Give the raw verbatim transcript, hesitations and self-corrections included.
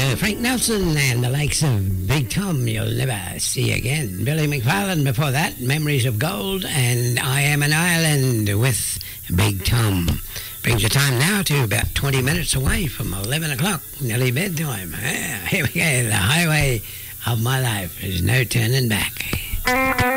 uh, Frank Nelson and the likes of Big Tom, You'll Never See Again. Billy McFarlane before that, Memories of Gold, and I Am an Island with Big Tom. Brings the time now to about twenty minutes away from eleven o'clock, nearly bedtime. Ah, here we go, the highway of my life. There's no turning back.